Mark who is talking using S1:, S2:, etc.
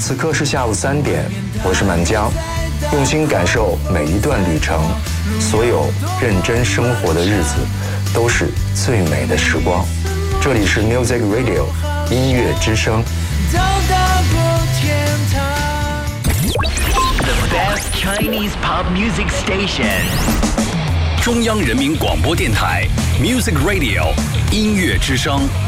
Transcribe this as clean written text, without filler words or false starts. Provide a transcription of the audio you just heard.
S1: 此刻是下午3点，我是满江，用心感受每一段旅程，所有认真生活的日子都是最美的时光。这里是 Music Radio 音乐之声。
S2: 到达过天堂。
S3: The best Chinese pop music station. 中央人民广播电台 Music Radio 音乐之声。